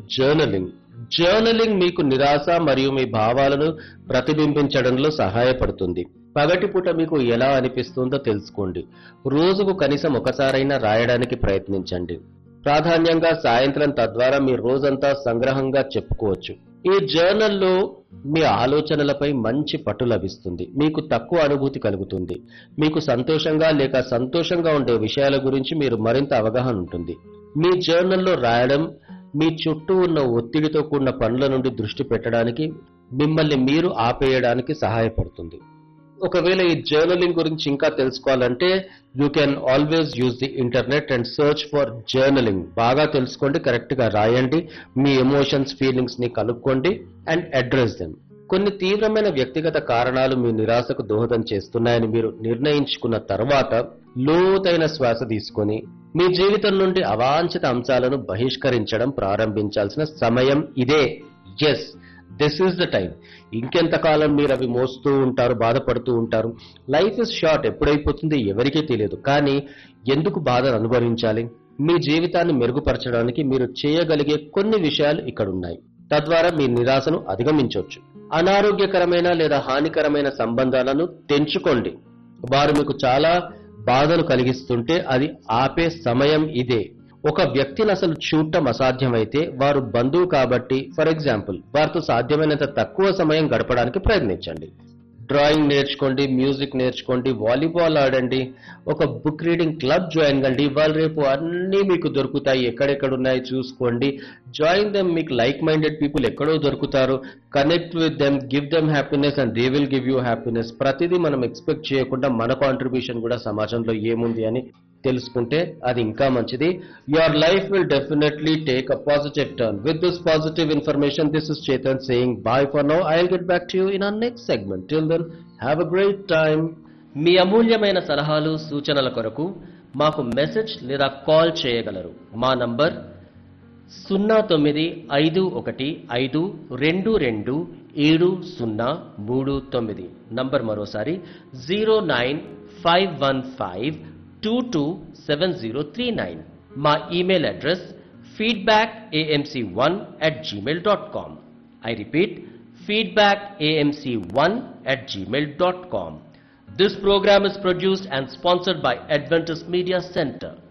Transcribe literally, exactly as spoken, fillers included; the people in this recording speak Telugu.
జర్నలింగ్. జర్నలింగ్ మీకు నిరాశ మరియు మీ భావాలను ప్రతిబింబించడంలో సహాయపడుతుంది. పగటిపూట మీకు ఎలా అనిపిస్తుందో తెలుసుకోండి. రోజుకు కనీసం ఒకసారైనా రాయడానికి ప్రయత్నించండి. ప్రాధాన్యంగా సాయంత్రం, తద్వారా మీ రోజంతా సంగ్రహంగా చెప్పుకోవచ్చు. ఈ జర్నల్లో మీ ఆలోచనలపై మంచి పట్టు లభిస్తుంది. మీకు తక్కువ అనుభూతి కలుగుతుంది. మీకు సంతోషంగా లేక సంతోషంగా ఉండే విషయాల గురించి మీరు మరింత అవగాహన ఉంటుంది. మీ జర్నల్లో రాయడం మీ చుట్టూ ఉన్న ఒత్తిడితో కూడిన పనుల నుండి దృష్టి పెట్టడానికి, మిమ్మల్ని మీరు ఆపేయడానికి సహాయపడుతుంది. ఒకవేళ ఈ జర్నలింగ్ గురించి ఇంకా తెలుసుకోవాలంటే you can always use the internet and search for journaling. బాగా తెలుసుకోండి, కరెక్ట్ గా రాయండి, మీ ఎమోషన్స్, ఫీలింగ్స్ ని కనుక్కోండి అండ్ అడ్రస్ దెమ్. కొన్ని తీవ్రమైన వ్యక్తిగత కారణాలు మీ నిరాశకు దోహదం చేస్తున్నాయని మీరు నిర్ణయించుకున్న తర్వాత లోతైన శ్వాస తీసుకొని మీ జీవితం నుండి అవాంఛిత అంశాలను బహిష్కరించడం ప్రారంభించాల్సిన సమయం ఇదే. Yes, this is the time. ఇంకెంతకాలం మీరు అవి మోస్తూ ఉంటారు, బాధపడుతూ ఉంటారు? లైఫ్ ఇస్ షార్ట్, ఎప్పుడైపోతుంది ఎవరికీ తెలియదు. కానీ ఎందుకు బాధను అనుభవించాలి? మీ జీవితాన్ని మెరుగుపరచడానికి మీరు చేయగలిగే కొన్ని విషయాలు ఇక్కడ ఉన్నాయి. తద్వారా మీ నిరాశను అధిగమించవచ్చు. అనారోగ్యకరమైన లేదా హానికరమైన సంబంధాలను తెంచుకోండి. వారు మీకు చాలా బాధను కలిగిస్తుంటే అది ఆపే సమయం ఇదే. ఒక వ్యక్తిని అసలు చూడటం అసాధ్యమైతే వారు బంధువు కాబట్టి, ఫర్ ఎగ్జాంపుల్, వారితో సాధ్యమైనంత తక్కువ సమయం గడపడానికి ప్రయత్నించండి. డ్రాయింగ్ నేర్చుకోండి, మ్యూజిక్ నేర్చుకోండి, వాలీబాల్ ఆడండి, ఒక బుక్ రీడింగ్ క్లబ్ జాయిన్ కండి. ఇవాళ రేపు అన్నీ మీకు దొరుకుతాయి, ఎక్కడెక్కడ ఉన్నాయి చూసుకోండి. Join them. మీకు లైక్ మైండెడ్ పీపుల్ ఎక్కడో దొరుకుతారు. Connect with them, give them happiness and they will give you happiness. ప్రతిదీ మనం ఎక్స్పెక్ట్ చేయకుండా మన కాంట్రిబ్యూషన్ కూడా సమాజంలో ఏముంది అని తెలుసుకుంటే అది ఇంకా మంచిది. Your life will definitely take a positive turn. With this positive information, this is Chetan saying bye for now. I'll get back to you in our next segment. Till then, have a great time. మీ అమూల్యమైన సలహాలు, సూచనల కొరకు మాకు మెసేజ్ లేదా కాల్ చేయగలరు. మా నంబర్ సున్నా తొమ్మిది ఐదు ఒకటి ఐదు రెండు రెండు ఏడు సున్నా మూడు తొమ్మిది. నంబర్ మరోసారి zero nine five one five two two seven zero three nine. మా email address feedback a m c one at gmail dot com. I repeat, feedback a m c one at gmail dot com. This program is produced and sponsored by Adventist Media Center.